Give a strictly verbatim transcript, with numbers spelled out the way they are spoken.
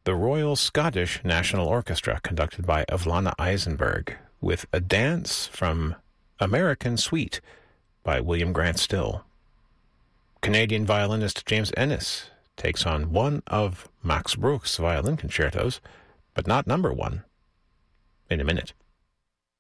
the Royal Scottish National Orchestra, conducted by Evlana Eisenberg, with a dance from American Suite by William Grant Still. Canadian violinist James Ennis takes on one of Max Bruch's violin concertos, but not number one, in a minute.